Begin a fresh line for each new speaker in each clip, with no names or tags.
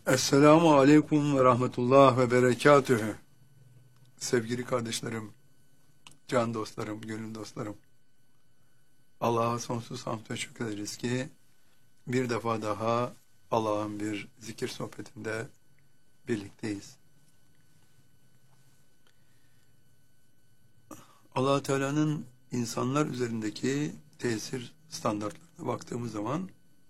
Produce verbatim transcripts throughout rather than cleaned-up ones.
Esselamu Aleyküm ve Rahmetullah ve Berekatühü. Sevgili kardeşlerim, can dostlarım, gönül dostlarım. Allah'a sonsuz hamd ve şükrederiz ki bir defa daha Allah'ın bir zikir sohbetinde birlikteyiz. Allah Teala'nın insanlar üzerindeki tesir standartlarına baktığımız zaman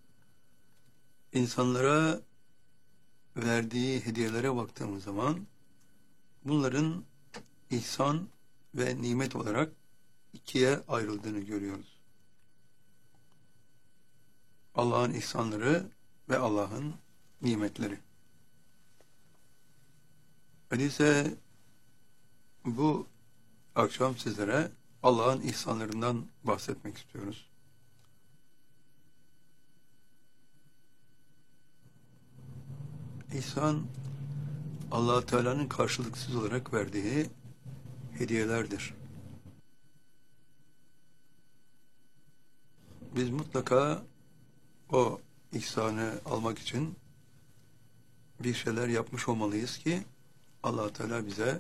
insanlara verdiği hediyelere baktığımız zaman bunların ihsan ve nimet olarak ikiye ayrıldığını görüyoruz. Allah'ın ihsanları ve Allah'ın nimetleri. Öyleyse bu akşam sizlere Allah'ın ihsanlarından bahsetmek istiyoruz. İhsan, Allah Teala'nın karşılıksız olarak verdiği hediyelerdir. Biz mutlaka o ihsanı almak için bir şeyler yapmış olmalıyız ki Allah Teala bize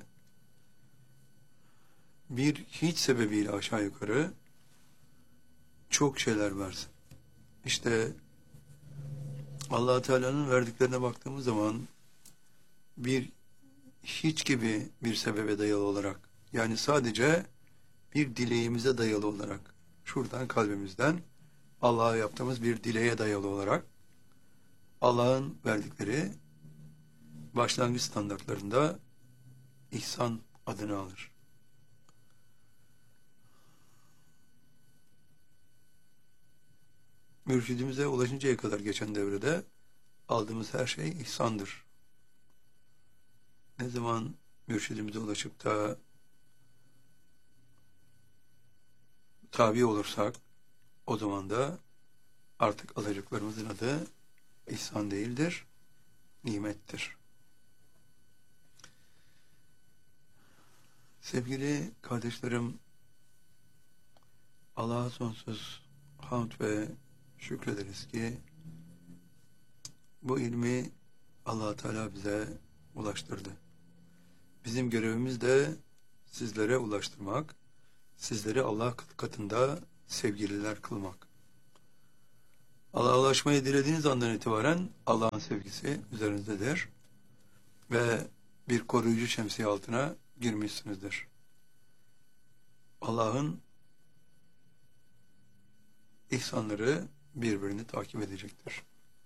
bir hiç sebebiyle aşağı yukarı çok şeyler versin. İşte Allah Teala'nın verdiklerine baktığımız zaman bir hiç gibi bir sebebe dayalı olarak, yani sadece bir dileğimize dayalı olarak, şuradan kalbimizden Allah'a yaptığımız bir dileğe dayalı olarak Allah'ın verdikleri başlangıç standartlarında ihsan adını alır. Mürşidimize ulaşıncaya kadar geçen devrede aldığımız her şey ihsandır. Ne zaman mürşidimize ulaşıp da tabi olursak, o zaman da artık alacaklarımızın adı ihsan değildir, nimettir. Sevgili kardeşlerim, Allah'a sonsuz hamd ve şükrederiz ki bu ilmi Allah Teala bize ulaştırdı. Bizim görevimiz de sizlere ulaştırmak, sizleri Allah katında sevgililer kılmak. Allah'a ulaşmayı dilediğiniz andan itibaren Allah'ın sevgisi üzerinizdedir ve bir koruyucu şemsiye altına girmişsinizdir. Allah'ın ihsanları birbirini takip edecektir.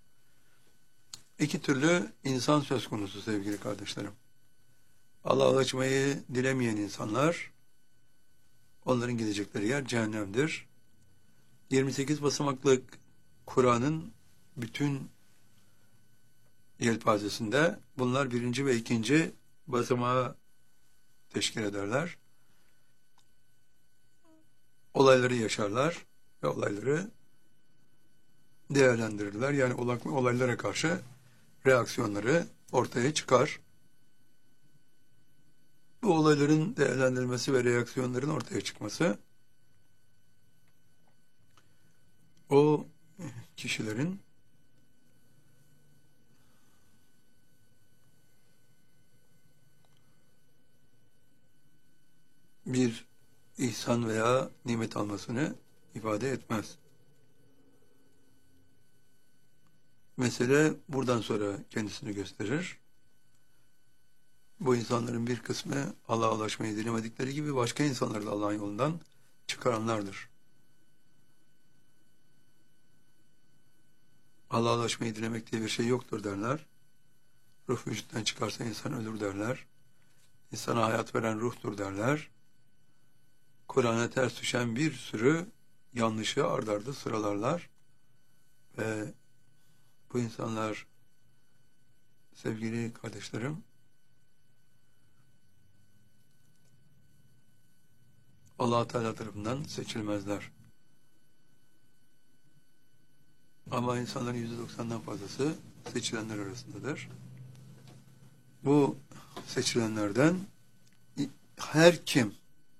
İki türlü insan söz konusu sevgili kardeşlerim. Allah'a ulaşmayı dilemeyen insanlar, onların gidecekleri yer cehennemdir. yirmi sekiz basamaklık Kur'an'ın bütün yelpazesinde bunlar birinci ve ikinci basamağı teşkil ederler. Olayları yaşarlar ve olayları değerlendirirler. Yani olaylara karşı reaksiyonları ortaya çıkar. Bu olayların değerlendirilmesi ve reaksiyonların ortaya çıkması o kişilerin bir ihsan veya nimet almasını ifade etmez. Mesele buradan sonra kendisini gösterir. Bu insanların bir kısmı Allah'a ulaşmayı dilemedikleri gibi başka insanları da Allah'ın yolundan çıkaranlardır. Allah'a ulaşmayı dilemek diye bir şey yoktur derler. Ruh vücuttan çıkarsa insan ölür derler. İnsana hayat veren ruhtur derler. Kur'an'a ters düşen bir sürü yanlışı ard arda sıralarlar. Ve bu insanlar, sevgili kardeşlerim, Allah Teala tarafından seçilmezler. Ama insanların yüzde doksandan fazlası seçilenler arasındadır. Bu seçilenlerden her kim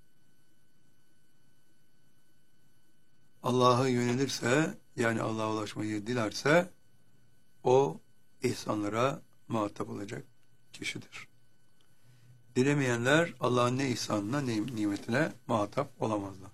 Allah'a yönelirse, yani Allah'a ulaşmayı dilerse, o ihsanlara muhatap olacak kişidir. Dilemeyenler Allah'ın ne ihsanına ne nimetine muhatap olamazlar.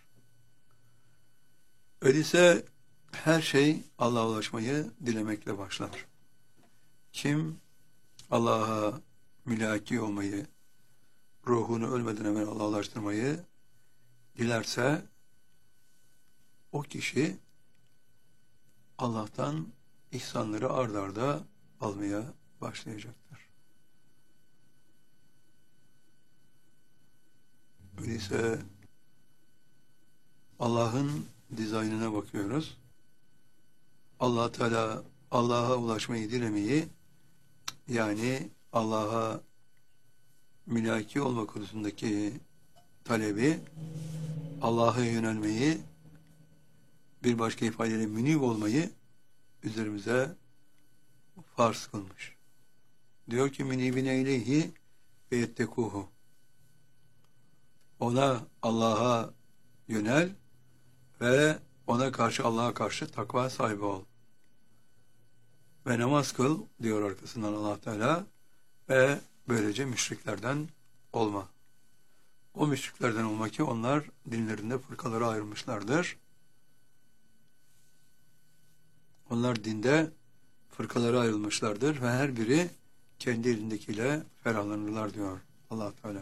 Öyleyse her şey Allah'a ulaşmayı dilemekle başlar. Kim Allah'a mülaki olmayı, ruhunu ölmeden evvel Allah'a ulaştırmayı dilerse o kişi Allah'tan ihsanları ard arda almaya başlayacaktır. Öyleyse Allah'ın dizaynına bakıyoruz. Allah Teala Allah'a ulaşmayı dilemeyi, yani Allah'a mülaki olma konusundaki talebi, Allah'a yönelmeyi, bir başka ifadeyle münib olmayı üzerimize farz kılmış. Diyor ki münibine ileyhi ve yettekuhu. Ona, Allah'a yönel ve ona karşı, Allah'a karşı takva sahibi ol. Ve namaz kıl diyor arkasından Allah Teala ve böylece müşriklerden olma. O müşriklerden olma ki onlar dinlerinde fırkalara ayrılmışlardır. Onlar dinde fırkalara ayrılmışlardır ve her biri kendi elindekiyle ferahlanırlar diyor Allah Teala.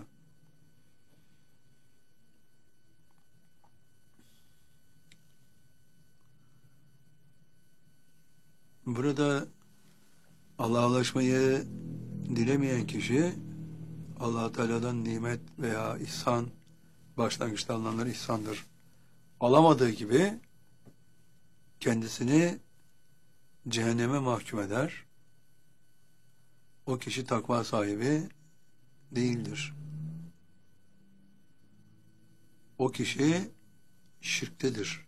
Burada Allah'a ulaşmayı dilemeyen kişi Allah Teala'dan nimet veya ihsan, başlangıçta alınanlar ihsandır, alamadığı gibi kendisini cehenneme mahkum eder. O kişi takva sahibi değildir. O kişi şirktedir.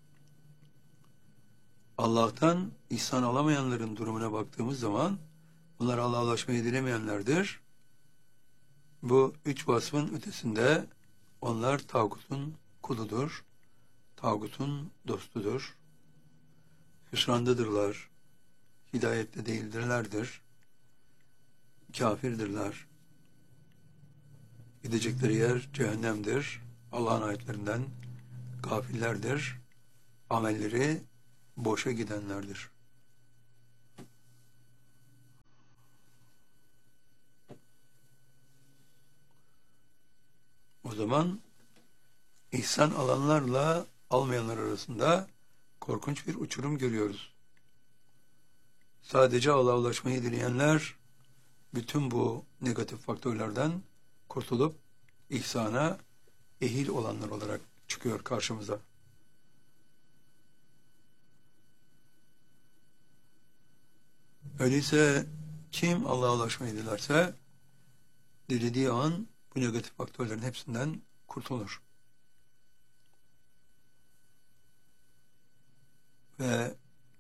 Allah'tan ihsan alamayanların durumuna baktığımız zaman bunlar Allah'a ulaşmayı dilemeyenlerdir. Bu üç vasfın ötesinde onlar tağutun kuludur, tağutun dostudur, hüsrandadırlar, hidayette değildirlerdir, kafirdirler. Gidecekleri yer cehennemdir, Allah'ın ayetlerinden gafillerdir, amelleri boşa gidenlerdir. O zaman ihsan alanlarla almayanlar arasında korkunç bir uçurum görüyoruz. Sadece Allah'a ulaşmayı dileyenler bütün bu negatif faktörlerden kurtulup ihsana ehil olanlar olarak çıkıyor karşımıza. Öyleyse kim Allah'a ulaşmayı dilerse dilediği an bu negatif faktörlerin hepsinden kurtulur. Ve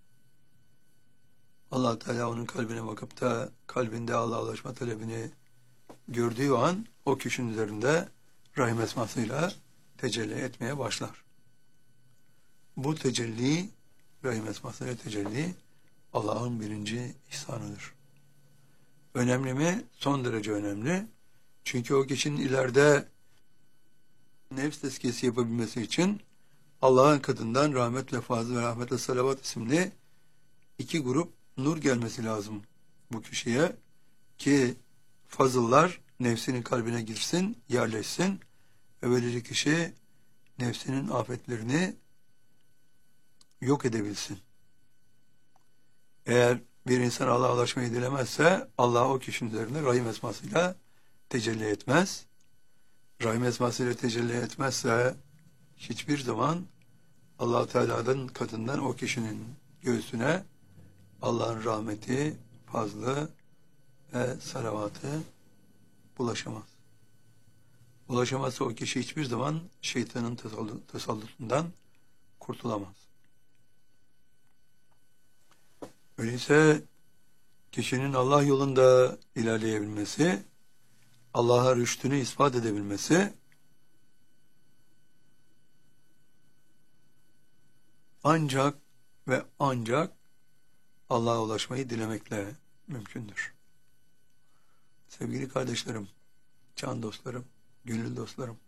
Allah Teala onun kalbine bakıp da kalbinde Allah'a ulaşma talebini gördüğü an o kişinin üzerinde rahim esmasıyla tecelli etmeye başlar. Bu tecelli, rahim esmasıyla tecelli Allah'ın birinci ihsanıdır. Önemli mi? Son derece önemli. Çünkü o kişinin ileride nefs tezkiyesi yapabilmesi için Allah'ın katından rahmetle fazıl ve rahmetle salavat isimli iki grup nur gelmesi lazım bu kişiye ki fazıllar nefsinin kalbine girsin, yerleşsin ve böylece kişi nefsinin afetlerini yok edebilsin. Eğer bir insan Allah'a ulaşmayı dilemezse Allah o kişinin üzerinde rahim esmasıyla tecelli etmez. Rahim esmasıyla tecelli etmezse hiçbir zaman Allah Teala'nın katından o kişinin göğsüne Allah'ın rahmeti, fazlı ve salavatı ulaşamaz. Ulaşamazsa o kişi hiçbir zaman şeytanın tasallutundan kurtulamaz. Öyleyse kişinin Allah yolunda ilerleyebilmesi, Allah'a rüştünü ispat edebilmesi ancak ve ancak Allah'a ulaşmayı dilemekle mümkündür. Sevgili kardeşlerim, can dostlarım, gönül dostlarım.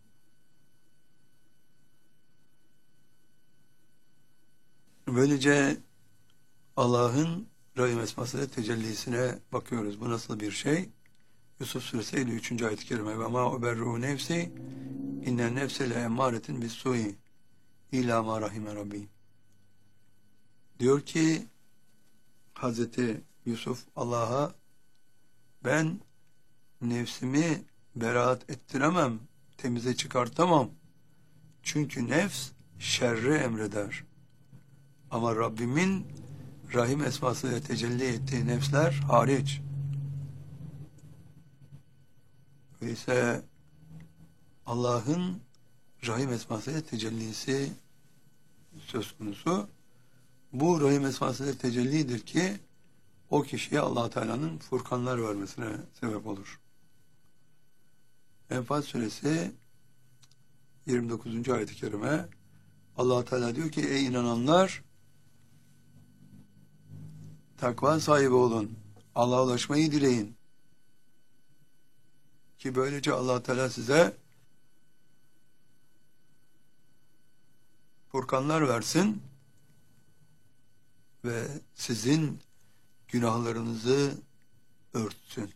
Böylece Allah'ın Rahim esması ve tecellisine bakıyoruz. Bu nasıl bir şey? Yusuf Suresi elli üçüncü ayet-i kerime. Ve ma uberruhu nefsi innen nefse le emmâretin bis-sû'i illâ mâ rahime rabbi. Diyor ki Hazreti Yusuf Allah'a, ben nefsimi beraat ettiremem, temize çıkartamam. Çünkü nefs şerri emreder. Ama Rabbimin Rahim esması ve tecelli ettiği nefsler hariç. Öyleyse Allah'ın Rahim esması ve tecellisi söz konusu. Bu Rahim esması ve tecellidir ki o kişiye Allah Teala'nın furkanlar vermesine sebep olur. Enfal Suresi yirmi dokuzuncu ayet-i kerime, Allah Teala diyor ki ey inananlar, takva sahibi olun, Allah'a ulaşmayı dileyin ki böylece Allah Teala size furkanlar versin ve sizin günahlarınızı örtsün.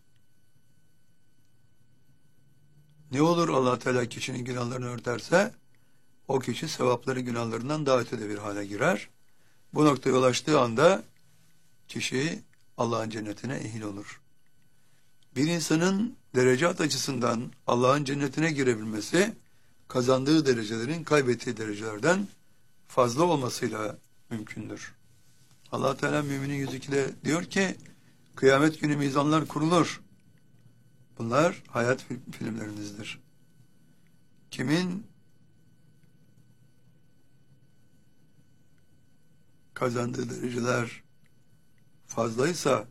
Ne olur Allah Teala kişinin günahlarını örterse, o kişi sevapları günahlarından daha ötede bir hale girer. Bu noktaya ulaştığı anda kişi Allah'ın cennetine ehil olur. Bir insanın derecat açısından Allah'ın cennetine girebilmesi, kazandığı derecelerin kaybettiği derecelerden fazla olmasıyla mümkündür. Allah Teala Mü'minin yüz ikide diyor ki, kıyamet günü mizanlar kurulur. Bunlar hayat filmlerinizdir. Kimin kazandığı dereceler fazlaysa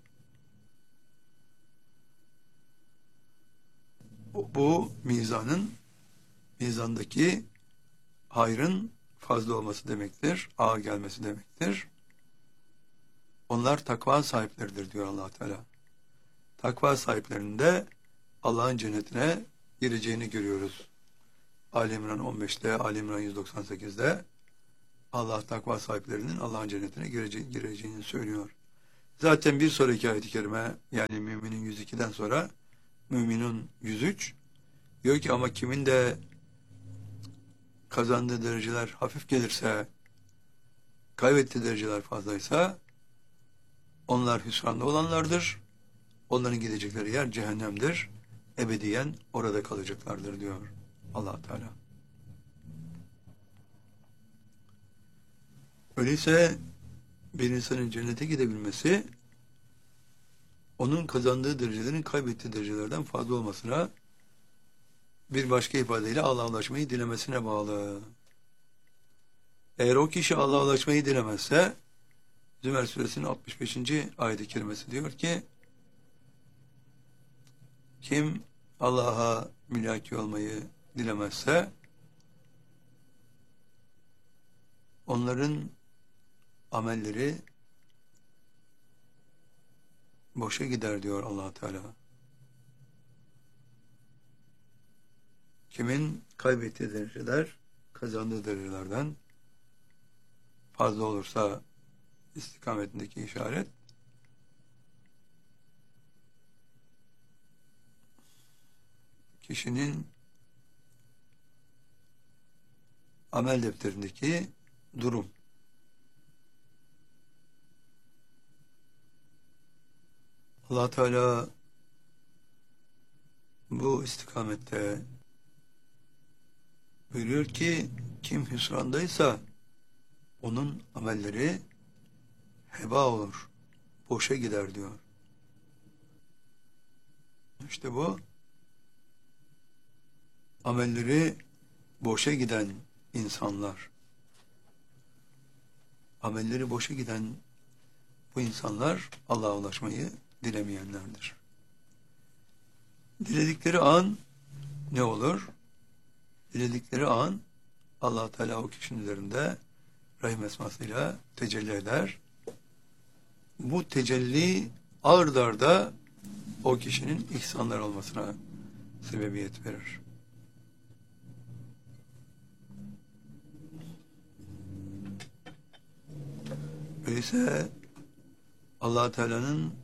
bu mizanın, mizandaki hayrın fazla olması demektir, ağır gelmesi demektir. Onlar takva sahipleridir diyor Allah Teala. Takva sahiplerinde Allah'ın cennetine gireceğini görüyoruz. Ali İmran on beşte, Ali İmran yüz doksan sekizde Allah takva sahiplerinin Allah'ın cennetine girece gireceğini söylüyor. Zaten bir sonraki ayet-i kerime, yani Mü'minin yüz ikiden sonra Mü'minun yüz üç diyor ki ama kimin de kazandığı dereceler hafif gelirse, kaybettiği dereceler fazlaysa onlar hüsranda olanlardır. Onların gidecekleri yer cehennemdir. Ebediyen orada kalacaklardır diyor Allah Teala. Öyleyse bir insanın cennete gidebilmesi, onun kazandığı derecelerin kaybettiği derecelerden fazla olmasına, bir başka ifadeyle Allah'a ulaşmayı dilemesine bağlı. Eğer o kişi Allah'a ulaşmayı dilemezse, Zümer Suresinin altmış beşinci ayet-i kerimesi diyor ki, kim Allah'a mülaki olmayı dilemezse, onların amelleri boşa gider diyor Allah Teala. Kimin kaybettiği dereceler kazandığı derecelerden fazla olursa istikametindeki işaret, kişinin amel defterindeki durum. Allah Teala bu istikamette buyuruyor ki kim hüsrandaysa onun amelleri heba olur, boşa gider diyor. İşte bu amelleri boşa giden insanlar, amelleri boşa giden bu insanlar Allah'a ulaşmayı dilemeyenlerdir. Diledikleri an ne olur? Diledikleri an Allah Teala o kişinin üzerinde Rahim esmasıyla tecelli eder. Bu tecelli ard arda o kişinin ihsanlar olmasına sebebiyet verir. Öyleyse Allah Teala'nın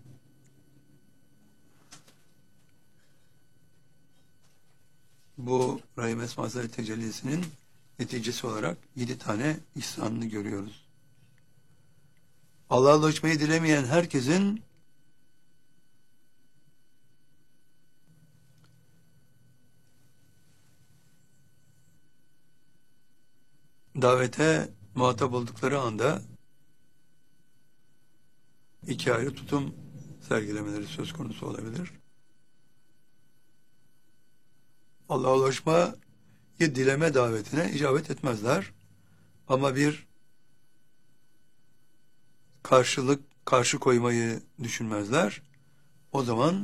bu Rahim Esma-ı Tecellisinin neticesi olarak yedi tane ihsanını görüyoruz. Allah'a ulaşmayı dilemeyen herkesin davete muhatap oldukları anda iki ayrı tutum sergilemeleri söz konusu olabilir. Allah'a ulaşmayı dileme davetine icabet etmezler. Ama bir karşılık, karşı koymayı düşünmezler. O zaman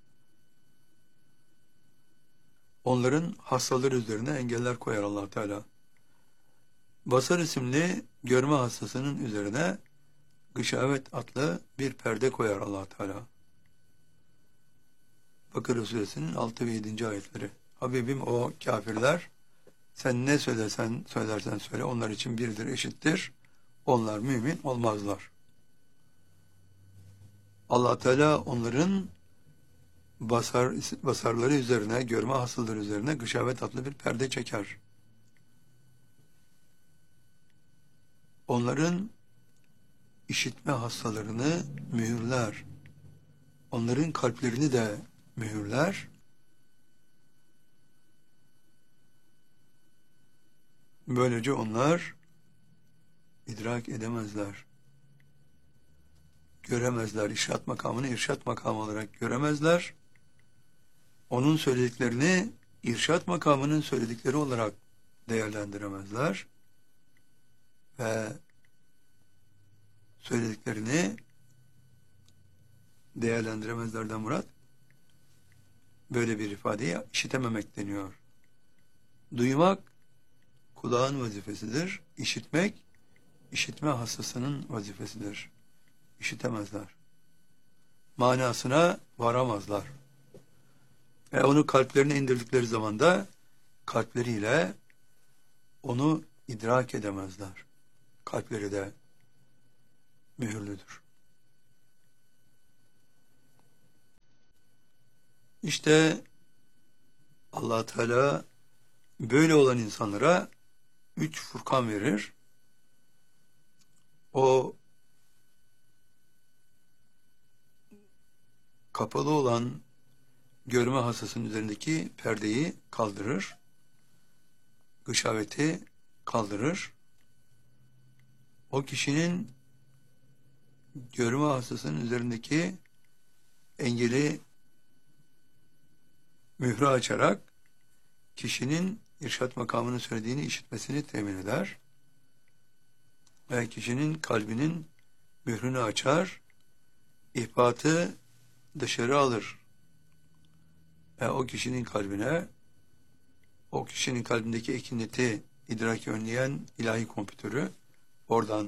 onların hastaları üzerine engeller koyar Allah Teala. Basar isimli görme hastasının üzerine gışavet adlı bir perde koyar Allah Teala. Bakara Suresinin altı ve yedinci ayetleri. Habibim o kafirler, sen ne söylersen söylersen söyle, onlar için birdir, eşittir. Onlar mümin olmazlar. Allah Teala onların basar basarları üzerine, görme hastaları üzerine gışavet adlı bir perde çeker. Onların işitme hastalarını mühürler. Onların kalplerini de mühürler. Böylece onlar idrak edemezler. Göremezler. İrşad makamını irşad makamı olarak göremezler. Onun söylediklerini irşad makamının söyledikleri olarak değerlendiremezler. Ve söylediklerini değerlendiremezlerden murat böyle bir ifadeyi işitememek deniyor. Duymak kulağın vazifesidir. İşitmek işitme hastasının vazifesidir. İşitemezler. Manasına varamazlar. Ve onu kalplerine indirdikleri zaman da kalpleriyle onu idrak edemezler. Kalpleri de mühürlüdür. İşte Allah Teala böyle olan insanlara üç Furkan verir. O kapalı olan görme hastasının üzerindeki perdeyi kaldırır. Gışaveti kaldırır. O kişinin görme hastasının üzerindeki engeli mührü açarak kişinin irşad makamının söylediğini işitmesini temin eder. Ve kişinin kalbinin mührünü açar, ihbatı dışarı alır. Ve o kişinin kalbine, o kişinin kalbindeki ekineti, idraki önleyen ilahi kompütörü oradan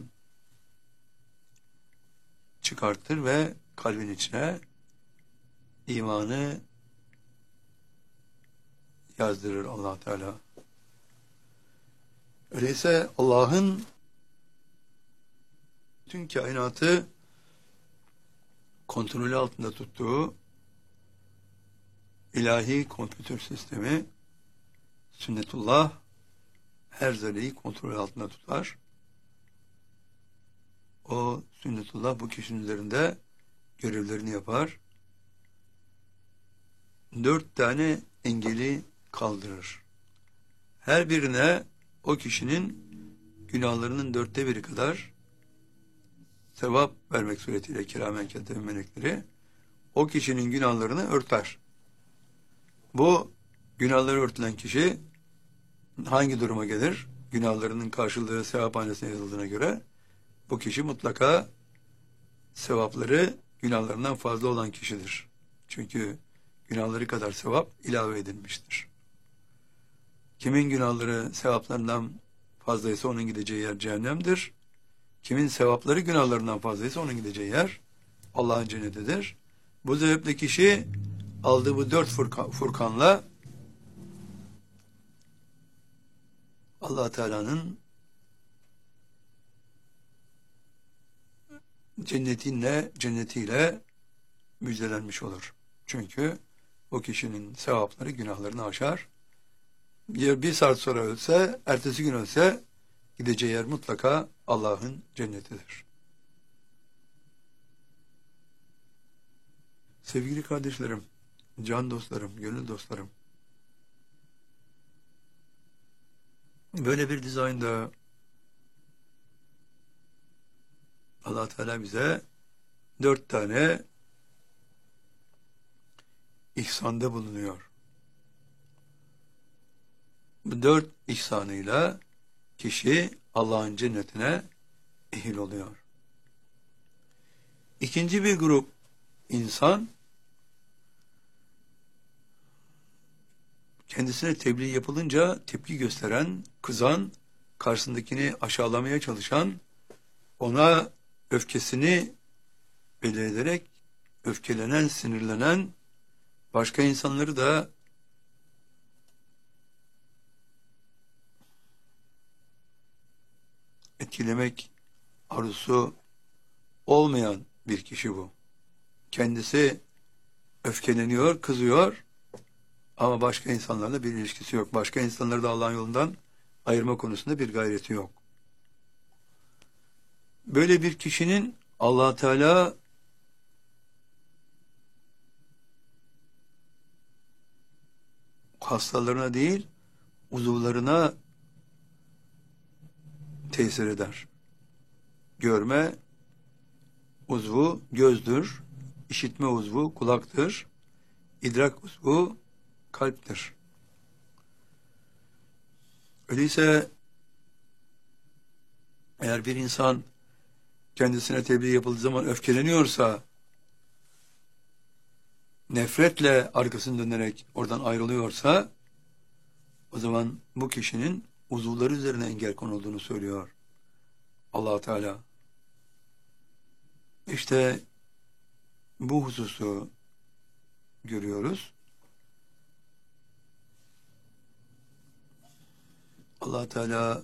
çıkartır ve kalbin içine imanı yazdırır Allah Teala. Öyleyse Allah'ın bütün kainatı kontrolü altında tuttuğu ilahi kompütör sistemi sünnetullah her zerreyi kontrol altında tutar. O sünnetullah bu kişinin üzerinde görevlerini yapar. Dört tane engeli kaldırır. Her birine o kişinin günahlarının dörtte biri kadar sevap vermek suretiyle kiramen kâtiben melekleri o kişinin günahlarını örter. Bu günahları örtülen kişi hangi duruma gelir? Günahlarının karşılığı sevaphanesine yazıldığına göre bu kişi mutlaka sevapları günahlarından fazla olan kişidir. Çünkü günahları kadar sevap ilave edilmiştir. Kimin günahları sevaplarından fazlaysa onun gideceği yer cehennemdir. Kimin sevapları günahlarından fazlaysa onun gideceği yer Allah'ın cennetidir. Bu sebeple kişi aldığı bu dört furkan, furkanla Allah Teala'nın cennetinle, cennetiyle müjdelenmiş olur. Çünkü o kişinin sevapları günahlarını aşar. Bir, bir saat sonra ölse, ertesi gün ölse gideceği yer mutlaka Allah'ın cennetidir. Sevgili kardeşlerim, can dostlarım, gönül dostlarım, böyle bir dizaynda Allah Teala bize dört tane ihsanda bulunuyor. Bu dört ihsanıyla kişi Allah'ın cennetine ehil oluyor. İkinci bir grup insan kendisine tebliğ yapılınca tepki gösteren, kızan, karşısındakini aşağılamaya çalışan, ona öfkesini belli ederek öfkelenen, sinirlenen, başka insanları da etkilemek arzusu olmayan bir kişi bu. Kendisi öfkeleniyor, kızıyor ama başka insanlarla bir ilişkisi yok. Başka insanları da Allah'ın yolundan ayırma konusunda bir gayreti yok. Böyle bir kişinin Allah Teala hastalarına değil, uzuvlarına tesir eder. Görme uzvu gözdür, işitme uzvu kulaktır, idrak uzvu kalptir. Öyleyse eğer bir insan kendisine tebliğ yapıldığı zaman öfkeleniyorsa, nefretle arkasını dönerek oradan ayrılıyorsa, o zaman bu kişinin uzuvları üzerine engel konulduğunu söylüyor Allah Teala. İşte bu hususu görüyoruz. Allah Teala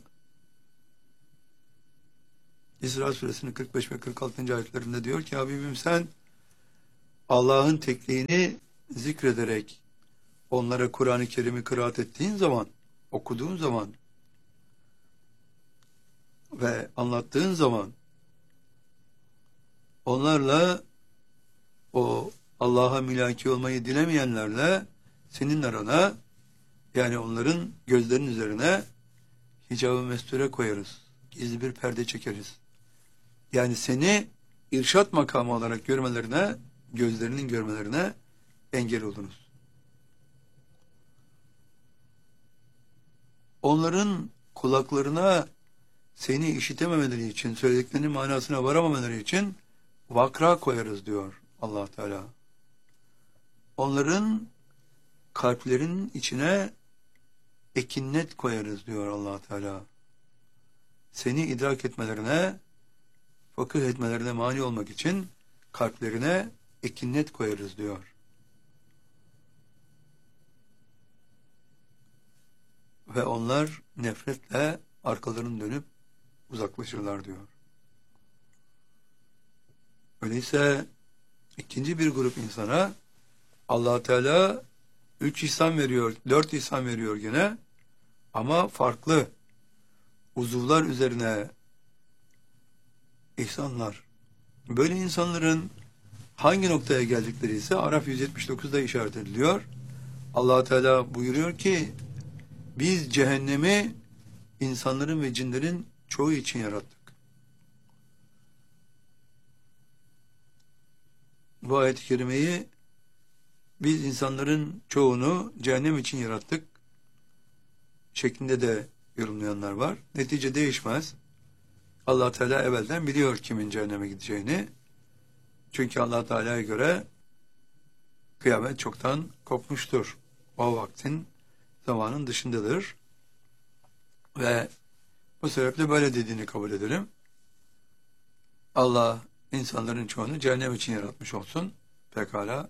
İsra suresinin kırk beş ve kırk altıncı ayetlerinde diyor ki, Habibim sen Allah'ın tekliğini zikrederek onlara Kur'an-ı Kerim'i kıraat ettiğin zaman, okuduğun zaman ve anlattığın zaman onlarla, o Allah'a mülaki olmayı dilemeyenlerle senin arana, yani onların gözlerinin üzerine hicab-ı mesture koyarız. Gizli bir perde çekeriz. Yani seni irşat makamı olarak görmelerine, gözlerinin görmelerine engel olunuz. Onların kulaklarına seni işitememeleri için, söylediklerinin manasına varamamaları için vakra koyarız diyor Allah Teala. Onların kalplerinin içine ekinnet koyarız diyor Allah Teala. Seni idrak etmelerine, fıkıh etmelerine mani olmak için kalplerine ekinnet koyarız diyor. Ve onlar nefretle arkalarını dönüp uzaklaşırlar diyor. Öyleyse ikinci bir grup insana Allah Teala üç ihsan veriyor, dört ihsan veriyor gene, ama farklı uzuvlar üzerine ihsanlar. Böyle insanların hangi noktaya geldikleri ise Araf yüz yetmiş dokuzda işaret ediliyor. Allah Teala buyuruyor ki, biz cehennemi insanların ve cinlerin çoğu için yarattık. Bu ayet-i kerimeyi biz insanların çoğunu cehennem için yarattık şeklinde de yorumlayanlar var. Netice değişmez. Allah Teala evvelden biliyor kimin cehenneme gideceğini. Çünkü Allah Teala'ya göre kıyamet çoktan kopmuştur. O vaktin, zamanın dışındadır. Ve bu sebeple böyle dediğini kabul edelim. Allah insanların çoğunu cehennem için yaratmış olsun. Pekala.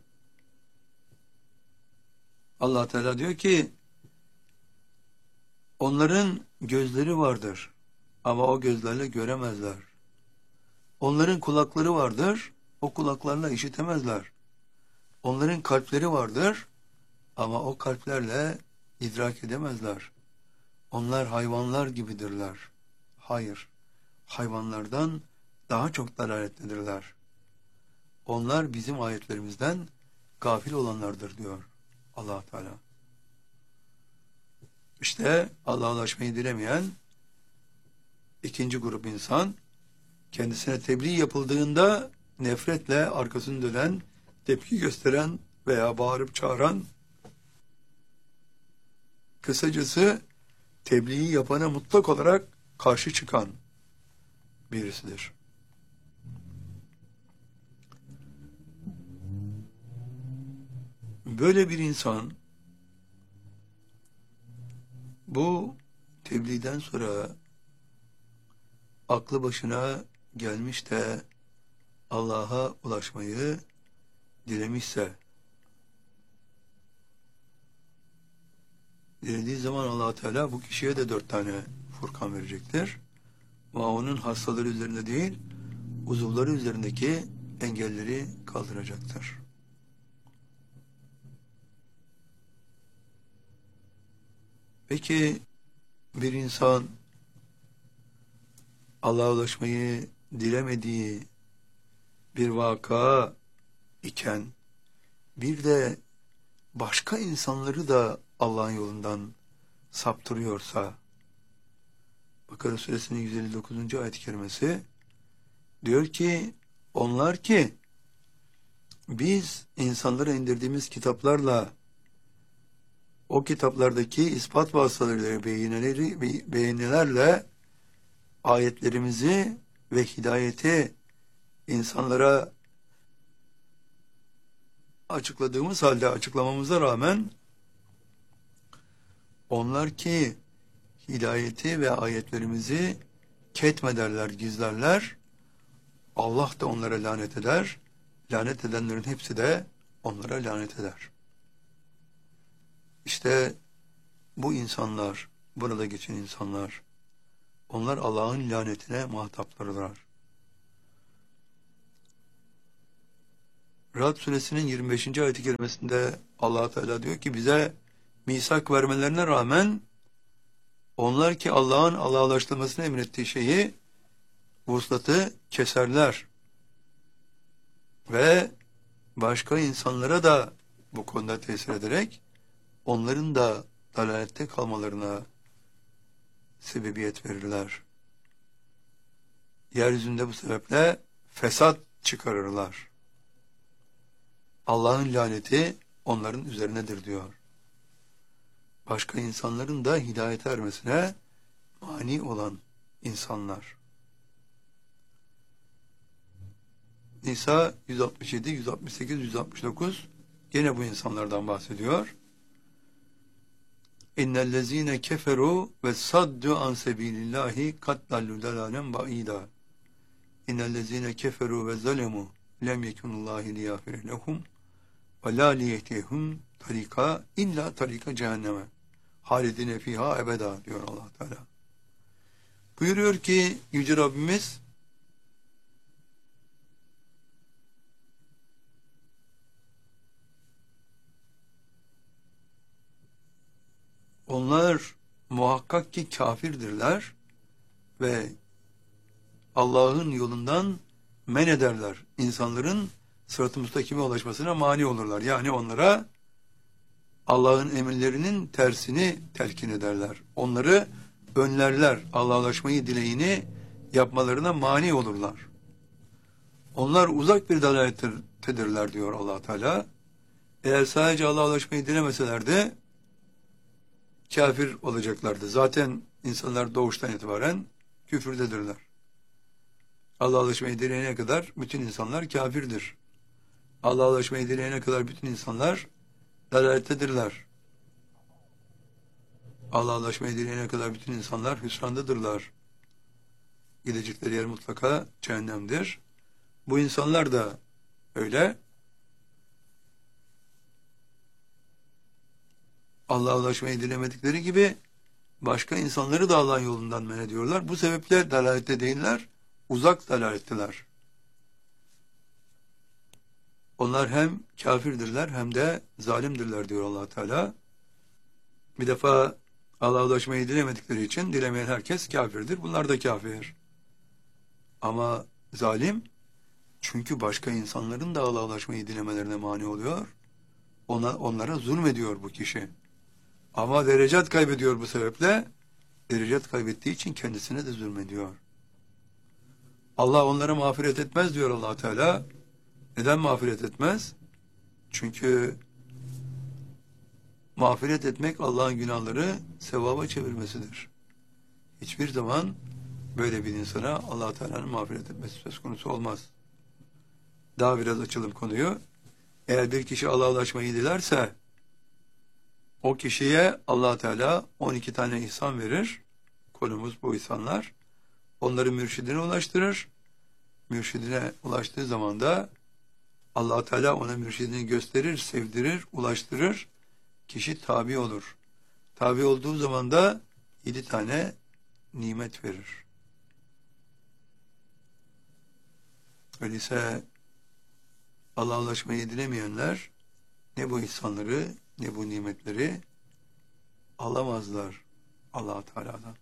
Allah Teala diyor ki onların gözleri vardır ama o gözlerle göremezler. Onların kulakları vardır, o kulaklarla işitemezler. Onların kalpleri vardır ama o kalplerle idrak edemezler. Onlar hayvanlar gibidirler. Hayır, hayvanlardan daha çok dalaletlidirler. Onlar bizim ayetlerimizden gafil olanlardır diyor Allah Teala. İşte Allah'a ulaşmayı dilemeyen ikinci grup insan, kendisine tebliğ yapıldığında nefretle arkasını dönen, tepki gösteren veya bağırıp çağıran, kısacası tebliği yapana mutlak olarak karşı çıkan birisidir. Böyle bir insan bu tebliğden sonra aklı başına gelmiş de Allah'a ulaşmayı dilemişse, dilediği zaman Allah Teala bu kişiye de dört tane Furkan verecektir. Ama onun hastaları üzerinde değil, uzuvları üzerindeki engelleri kaldıracaktır. Peki bir insan Allah'a ulaşmayı dilemediği bir vaka iken bir de başka insanları da Allah'ın yolundan saptırıyorsa, Bakara Suresinin yüz elli dokuzuncu ayet-i kerimesi diyor ki, onlar ki biz insanlara indirdiğimiz kitaplarla o kitaplardaki ispat vasıtaları, beyineleri, beyinelerle ayetlerimizi ve hidayeti insanlara açıkladığımız halde, açıklamamıza rağmen onlar ki hidayeti ve ayetlerimizi ketmederler, gizlerler, Allah da onlara lanet eder, lanet edenlerin hepsi de onlara lanet eder. İşte bu insanlar, burada geçen insanlar, onlar Allah'ın lanetine muhataplarılar. Ra'd suresinin yirmi beşinci ayet-i kerimesinde Allah Teala diyor ki bize misak vermelerine rağmen onlar ki Allah'ın Allah'a ulaştırmasını emrettiği şeyi, vuslatı keserler ve başka insanlara da bu konuda tesir ederek onların da dalalette kalmalarına sebebiyet verirler. Yeryüzünde bu sebeple fesat çıkarırlar. Allah'ın laneti onların üzerinedir diyor. Başka insanların da hidayete ermesine mani olan insanlar. Nisa yüz altmış yedi, yüz altmış sekiz, yüz altmış dokuz gene bu insanlardan bahsediyor. İnnellezîne keferû ve saddu an sebîlillâhi kad dallu dalâlen ba'îdâ. İnnellezîne keferû ve zalemû lem yekunullâhi liyâfire lehum ve lâ liyehtihum tarika illa tarika cehenneme halidine fiha ebeda diyor Allah Teala. Buyuruyor ki Yüce Rabbimiz, onlar muhakkak ki kafirdirler ve Allah'ın yolundan men ederler. İnsanların sırat-ı müstakime ulaşmasına mani olurlar. Yani onlara Allah'ın emirlerinin tersini telkin ederler. Onları önlerler. Allah'a ulaşmayı dileğini yapmalarına mani olurlar. Onlar uzak bir dalalettedirler diyor Allah Teala. Eğer sadece Allah'a ulaşmayı dilemeselerdi kafir olacaklardı. Zaten insanlar doğuştan itibaren küfürdedirler. Allah'a ulaşmayı dileyene kadar bütün insanlar kafirdir. Allah'a ulaşmayı dileyene kadar bütün insanlar dalalettedirler. Allah'a ulaşmayı dileyene kadar bütün insanlar hüsrandadırlar. Gidecekleri yer mutlaka cehennemdir. Bu insanlar da öyle. Allah'a ulaşmayı dilemedikleri gibi başka insanları da Allah'ın yolundan men ediyorlar. Bu sebeple dalalette değiller, uzak dalaletteler. Onlar hem kafirdirler hem de zalimdirler diyor Allah Teala. Bir defa Allah'a ulaşmayı dilemedikleri için dilemeyen herkes kafirdir. Bunlar da kafir. Ama zalim, çünkü başka insanların da Allah'a ulaşmayı dilemelerine mani oluyor. Ona, onlara zulmediyor bu kişi. Ama derecat kaybediyor bu sebeple. Derecat kaybettiği için kendisine de zulmediyor. Allah onlara mağfiret etmez diyor Allah Teala. Neden mağfiret etmez? Çünkü mağfiret etmek Allah'ın günahları sevaba çevirmesidir. Hiçbir zaman böyle bir insana Allah Teala'nın mağfiret etmesi söz konusu olmaz. Daha biraz açalım konuyu. Eğer bir kişi Allah'a ulaşmayı dilerse o kişiye Allah Teala on iki tane ihsan verir. Konumuz bu ihsanlar. Onları mürşidine ulaştırır. Mürşidine ulaştığı zaman da Allah Teala ona mürşidini gösterir, sevdirir, ulaştırır. Kişi tabi olur. Tabi olduğu zaman da yedi tane nimet verir. Öyleyse Allah'a ulaşmayı dilemeyenler ne bu ihsanları ne bu nimetleri alamazlar Allah Teala'dan.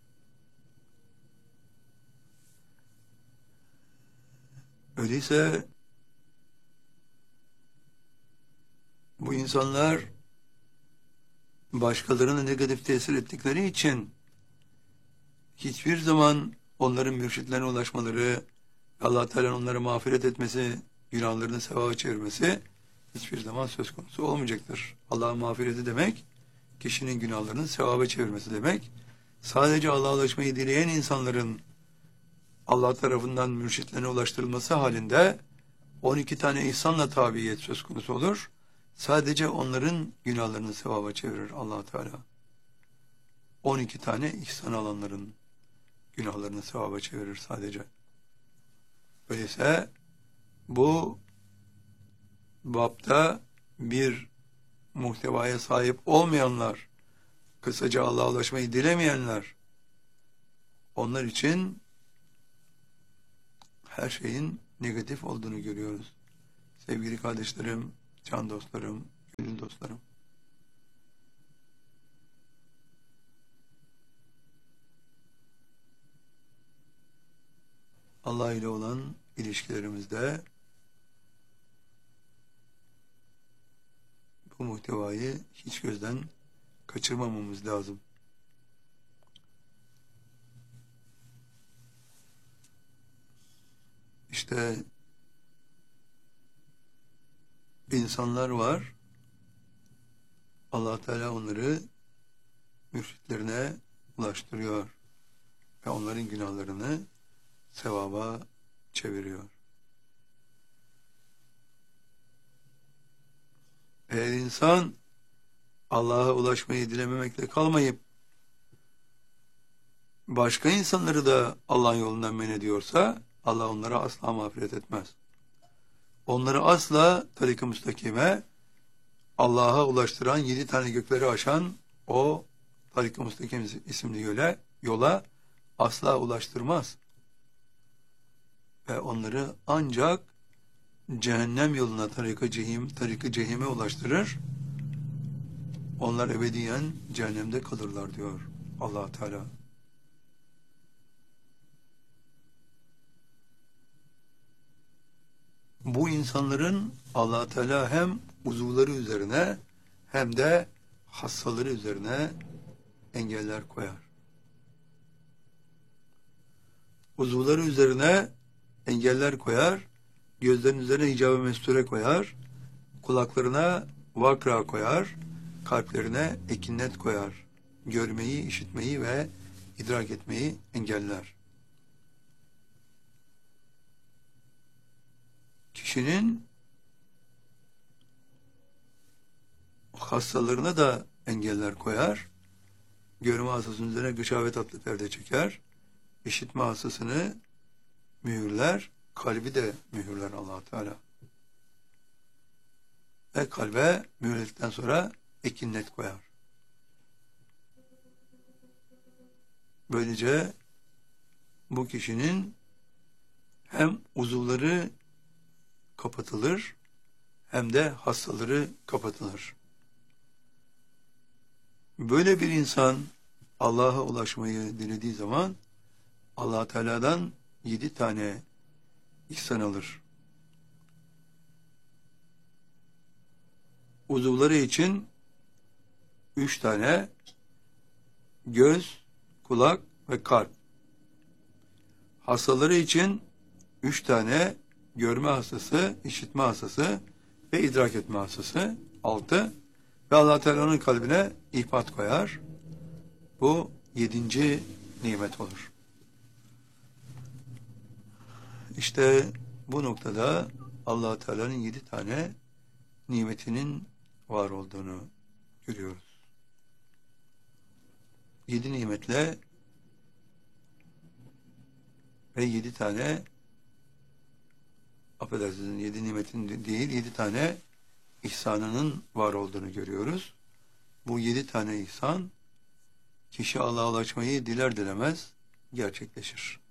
Öyleyse bu insanlar başkalarına negatif tesir ettikleri için hiçbir zaman onların mürşitlerine ulaşmaları, Allah Teala'nın onlara mağfiret etmesi, günahlarını sevaba çevirmesi hiçbir zaman söz konusu olmayacaktır. Allah'ın mağfireti demek, kişinin günahlarını sevaba çevirmesi demek. Sadece Allah'a ulaşmayı dileyen insanların Allah tarafından mürşitlerine ulaştırılması halinde on iki tane ihsanla tabiyet söz konusu olur. Sadece onların günahlarını sevaba çevirir Allah Teala. on iki tane ihsan alanların günahlarını sevaba çevirir sadece. Öyleyse bu bapta bir muhtevaya sahip olmayanlar, kısaca Allah'a ulaşmayı dilemeyenler, onlar için her şeyin negatif olduğunu görüyoruz. Sevgili kardeşlerim, can dostlarım, gönül dostlarım. Allah ile olan ilişkilerimizde bu muhtevayı hiç gözden kaçırmamamız lazım. İşte insanlar var, Allah Teala onları mürşitlerine ulaştırıyor ve onların günahlarını sevaba çeviriyor. Eğer insan Allah'a ulaşmayı dilememekle kalmayıp başka insanları da Allah'ın yolundan men ediyorsa Allah onlara asla mağfiret etmez. Onları asla tarik-i müstakime, Allah'a ulaştıran, yedi tane gökleri aşan o tarik-i müstakim isimli yola, yola asla ulaştırmaz. Ve onları ancak cehennem yoluna, tarik-i cehim, tarik-i cehime ulaştırır. Onlar ebediyen cehennemde kalırlar diyor Allah Teala. Bu insanların Allah Teala hem uzuvları üzerine hem de hassaları üzerine engeller koyar. Uzuvları üzerine engeller koyar, gözlerin üzerine hicab-ı mesture koyar, kulaklarına vakra koyar, kalplerine ekinnet koyar. Görmeyi, işitmeyi ve idrak etmeyi engeller. Kişinin hastalarına da engeller koyar. Görme hastasının üzerine gışavet adlı perde çeker. İşitme hastasını mühürler. Kalbi de mühürler Allah Teala. Ve kalbe mühürledikten sonra ekinnet koyar. Böylece bu kişinin hem uzuvları kapatılır hem de hastaları kapatılır. Böyle bir insan Allah'a ulaşmayı dilediği zaman Allah Teala'dan yedi tane ihsan alır. Uzuvları için üç tane göz, kulak ve kalp. Hastaları için üç tane görme hastası, işitme hastası ve idrak etme hastası. Altı. Ve Allah Teala'nın kalbine ihbat koyar. Bu yedinci nimet olur. İşte bu noktada Allah Teala'nın yedi tane nimetinin var olduğunu görüyoruz. Yedi nimetle ve yedi tane, affedersiniz, yedi nimetin değil, yedi tane ihsanının var olduğunu görüyoruz. Bu yedi tane ihsan, kişi Allah'a ulaşmayı diler dilemez gerçekleşir.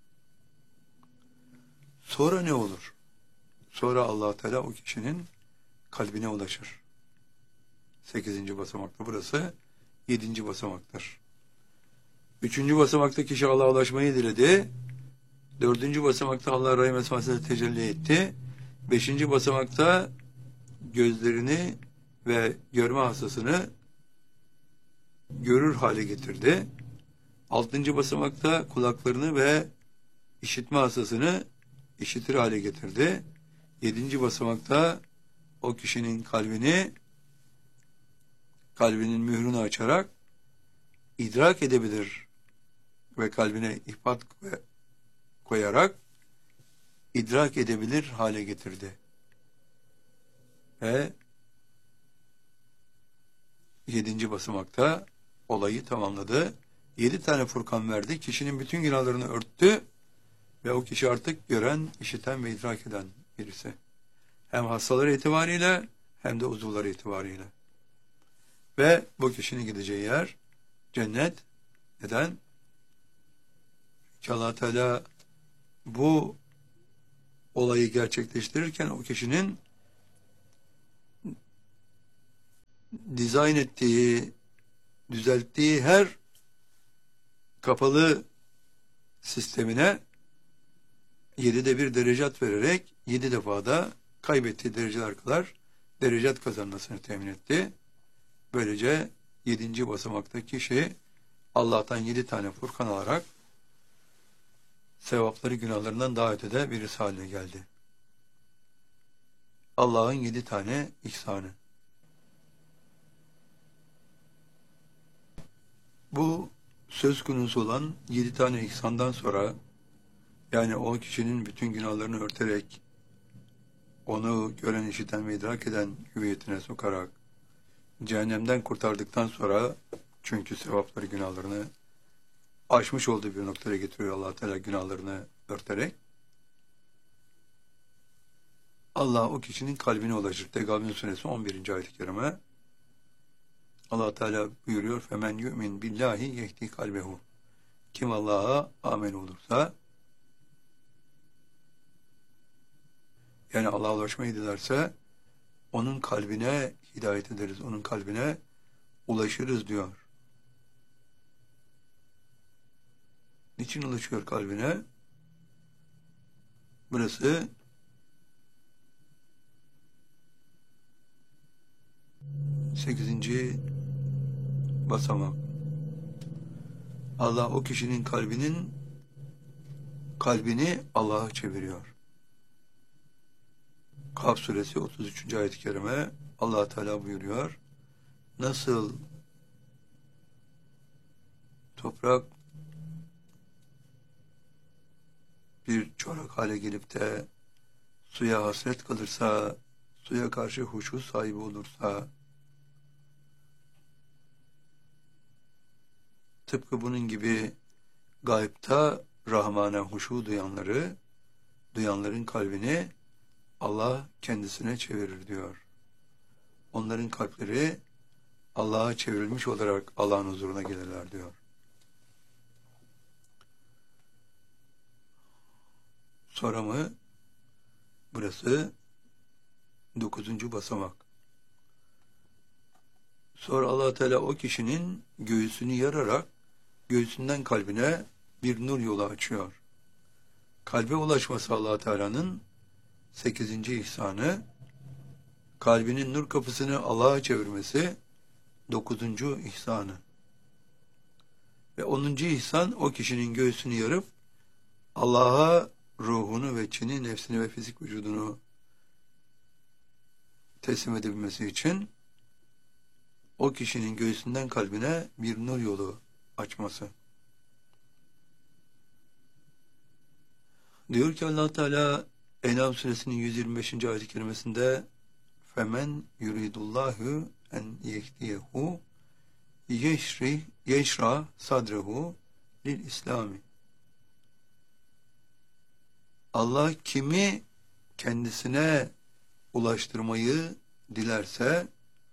Sonra ne olur? Sonra Allah Teala o kişinin kalbine ulaşır. Sekizinci basamakta burası, yedinci basamaktır. Üçüncü basamakta kişi Allah'a ulaşmayı diledi. Dördüncü basamakta Allah Rahim Esması'na tecelli etti. Beşinci basamakta gözlerini ve görme hastasını görür hale getirdi. Altıncı basamakta kulaklarını ve işitme hastasını işitir hale getirdi. Yedinci basamakta o kişinin kalbini, kalbinin mührünü açarak idrak edebilir ve kalbine ihbat koyarak idrak edebilir hale getirdi. Ve yedinci basamakta olayı tamamladı. Yedi tane Furkan verdi. Kişinin bütün günahlarını örttü ve o kişi artık gören, işiten ve idrak eden birisi. Hem hastaları itibariyle hem de uzuvları itibariyle. Ve bu kişinin gideceği yer cennet. Neden? Çünkü Allah Teala bu olayı gerçekleştirirken o kişinin dizayn ettiği, düzelttiği her kapalı sistemine yedide bir derecat vererek yedi defada kaybettiği dereceler kadar derecat kazanmasını temin etti. Böylece yedinci basamakta kişi Allah'tan yedi tane Furkan alarak sevapları günahlarından daha ötede birisi haline geldi. Allah'ın yedi tane ihsanı. Bu söz konusu olan yedi tane ihsandan sonra, yani o kişinin bütün günahlarını örterek onu gören, işiten ve idrak eden hüviyetine sokarak cehennemden kurtardıktan sonra, çünkü sevapları günahlarını aşmış olduğu bir noktaya getiriyor Allah Teala günahlarını örterek, Allah o kişinin kalbine ulaşır. Tegabün suresi on birinci ayet-i kerime Allah Teala buyuruyor: "Femen yu'min billahi yehdi kalbehu." Kim Allah'a amen olursa, yani Allah'a ulaşmayı dilerse onun kalbine hidayet ederiz, onun kalbine ulaşırız diyor. Niçin ulaşıyor kalbine? Burası sekizinci basamak. Allah o kişinin kalbinin kalbini Allah'a çeviriyor. Kaf suresi otuz üçüncü ayet-i kerime Allah Teala buyuruyor: nasıl toprak bir çorak hale gelip de suya hasret kalırsa, suya karşı huşu sahibi olursa, tıpkı bunun gibi gaybta Rahman'a huşu duyanları, duyanların kalbini Allah kendisine çevirir diyor. Onların kalpleri Allah'a çevrilmiş olarak Allah'ın huzuruna gelirler diyor. Sonra mı? Burası dokuzuncu basamak. Sonra Allah Teala o kişinin göğsünü yararak göğsünden kalbine bir nur yolu açıyor. Kalbe ulaşması Allah Teala'nın sekizinci ihsanı, kalbinin nur kapısını Allah'a çevirmesi dokuzuncu ihsanı. Ve onuncu ihsan o kişinin göğsünü yarıp Allah'a ruhunu ve çini, nefsini ve fizik vücudunu teslim edebilmesi için o kişinin göğsünden kalbine bir nur yolu açması. Diyor ki Allah Teala En'am suresinin yüz yirmi beşinci ayet-i kerimesinde femen yuridullahu en yehdiyehu yeşri yeşra sadrehu lil İslami. Allah kimi kendisine ulaştırmayı dilerse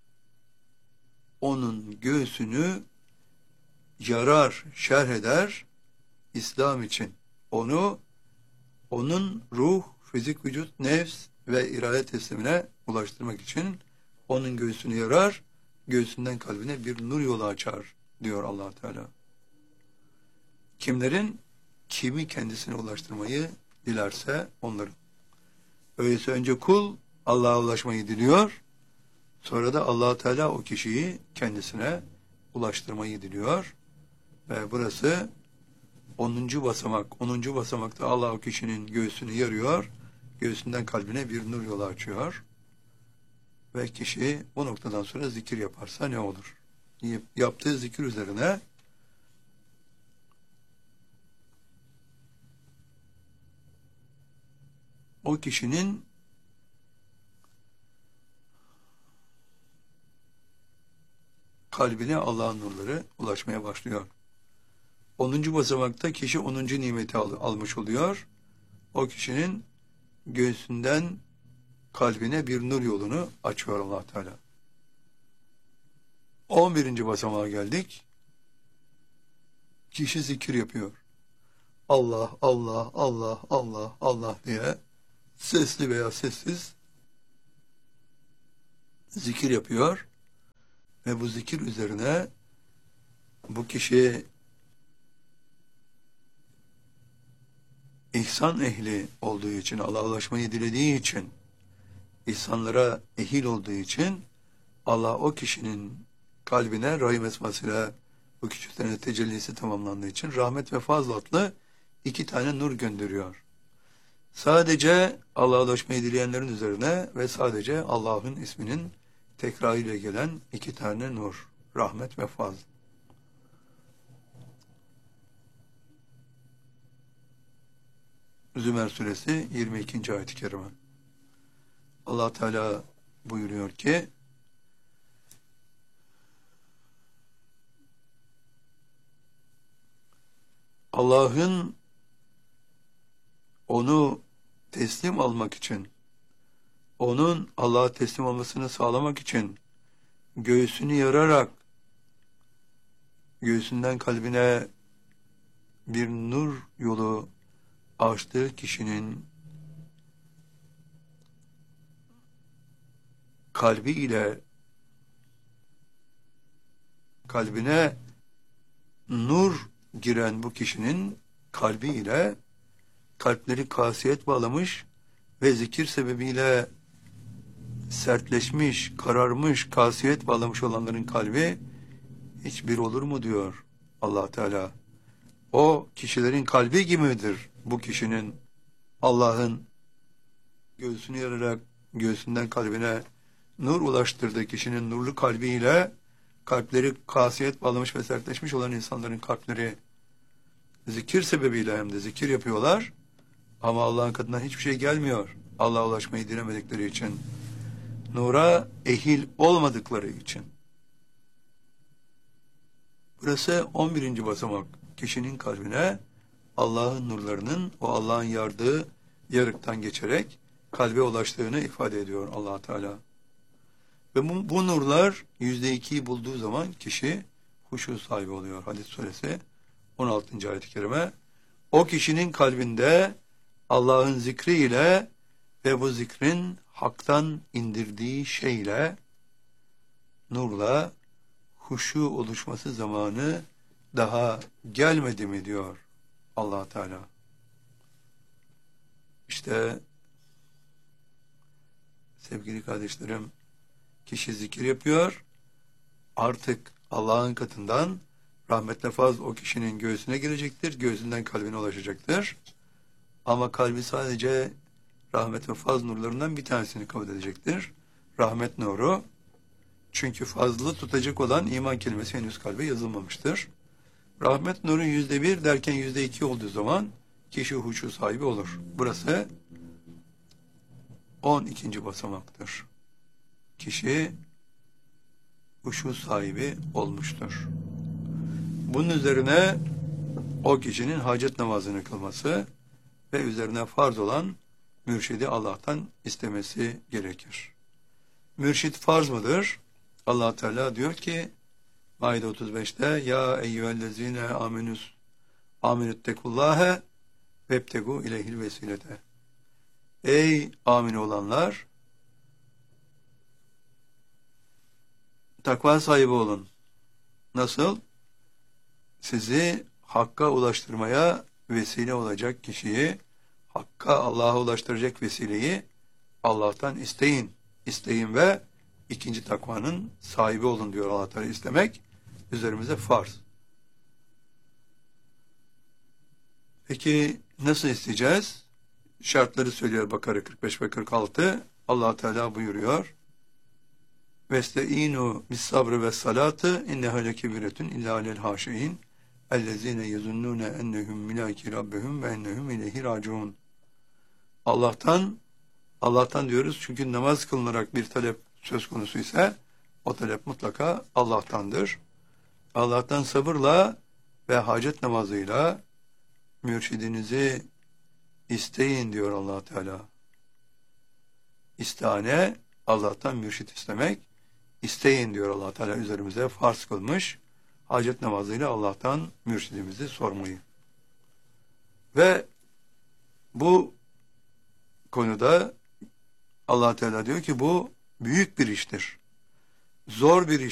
onun göğsünü yarar, şerh eder İslam için. Onu, onun ruh, fizik vücut, nefs ve irade teslimine ulaştırmak için onun göğsünü yarar, göğsünden kalbine bir nur yolu açar diyor Allah Teala. Kimlerin? Kimi kendisine ulaştırmayı dilerse onların. Öyleyse önce kul Allah'a ulaşmayı diliyor, sonra da Allah Teala o kişiyi kendisine ulaştırmayı diliyor. Ve burası onuncu basamak. onuncu basamakta Allah o kişinin göğsünü yarıyor, göğsünden kalbine bir nur yolu açıyor. Ve kişi bu noktadan sonra zikir yaparsa ne olur? Yaptığı zikir üzerine o kişinin kalbine Allah'ın nurları ulaşmaya başlıyor. onuncu basamakta kişi onuncu nimeti al, almış oluyor. O kişinin göğsünden kalbine bir nur yolunu açıyor Allah Teala. on birinci basamağa geldik. Kişi zikir yapıyor. Allah, Allah, Allah, Allah, Allah diye sesli veya sessiz zikir yapıyor. Ve bu zikir üzerine bu kişi ihsan ehli olduğu için, Allah'a ulaşmayı dilediği için, ihsanlara ehil olduğu için Allah o kişinin kalbine rahim esmasıyla bu kişi üzerine tecellisi tamamlandığı için rahmet ve fazl adlı iki tane nur gönderiyor. Sadece Allah'a ulaşmayı dileyenlerin üzerine ve sadece Allah'ın isminin tekrarıyla gelen iki tane nur, rahmet ve fazl. Zümer suresi yirmi ikinci ayet-i kerime. Allah Teala buyuruyor ki Allah'ın onu teslim almak için, onun Allah'a teslim olmasını sağlamak için göğsünü yararak göğsünden kalbine bir nur yolu açtığı kişinin kalbi ile kalbine nur giren bu kişinin kalbi ile kalpleri kasiyet bağlamış ve zikir sebebiyle sertleşmiş, kararmış, kasiyet bağlamış olanların kalbi hiçbir olur mu diyor Allah Teala. O kişilerin kalbi gibidir bu kişinin Allah'ın göğsünü yararak göğsünden kalbine nur ulaştırdığı kişinin nurlu kalbiyle kalpleri kasiyet bağlamış ve sertleşmiş olan insanların kalpleri zikir sebebiyle hem de zikir yapıyorlar ama Allah'ın katından hiçbir şey gelmiyor. Allah'a ulaşmayı dilemedikleri için, nura ehil olmadıkları için. Burası on birinci basamak. Kişinin kalbine Allah'ın nurlarının o Allah'ın yardığı yarıktan geçerek kalbe ulaştığını ifade ediyor Allah Teala. Ve bu, bu nurlar yüzde ikiyi bulduğu zaman kişi huşu sahibi oluyor. Hadis suresi on altıncı ayet-i kerime. O kişinin kalbinde Allah'ın zikriyle ve bu zikrin haktan indirdiği şeyle, nurla huşu oluşması zamanı daha gelmedi mi diyor Allah Teala. İşte sevgili kardeşlerim, kişi zikir yapıyor, artık Allah'ın katından rahmetle fazl o kişinin göğsüne girecektir, göğsünden kalbine ulaşacaktır. Ama kalbi sadece rahmet ve fazl nurlarından bir tanesini kabul edecektir. Rahmet nuru. Çünkü fazlı tutacak olan iman kelimesi henüz kalbe yazılmamıştır. Rahmet nuru yüzde bir derken yüzde iki olduğu zaman kişi huşu sahibi olur. Burası on ikinci basamaktır. Kişi huşu sahibi olmuştur. Bunun üzerine o kişinin hacet namazını kılması ve üzerine farz olan mürşidi Allah'tan istemesi gerekir. Mürşid farz mıdır? Allah Teala diyor ki Maide otuz beşte ya eyyühellezine amenüs amenüttekullâhe vebtegu ileyhil vesilete. Ey amin olanlar, takva sahibi olun. Nasıl? Sizi hakka ulaştırmaya vesile olacak kişiyi, hakka Allah'a ulaştıracak vesileyi Allah'tan isteyin. İsteyin ve ikinci takvanın sahibi olun diyor Allah Teala. İstemek üzerimize farz. Peki nasıl isteyeceğiz? Şartları söylüyor Bakara kırk beş ve kırk altı. Allah Teala buyuruyor. Vesteinu bis sabrı ve salatı inneha lekebiretun illa alel haşiin ellezine yezunnune ennehum milaki rabbihum ve ennehum ileyhi raciun. Allah'tan Allah'tan diyoruz çünkü namaz kılınarak bir talep söz konusu ise o talep mutlaka Allah'tandır. Allah'tan sabırla ve hacet namazıyla mürşidinizi isteyin diyor Allah Teala. İstihane Allah'tan mürşid istemek, isteyin diyor Allah Teala üzerimize farz kılmış. Hacet namazıyla Allah'tan mürşidimizi sormayı. Ve bu konuda Allah Teala diyor ki bu büyük bir iştir. Zor bir iş.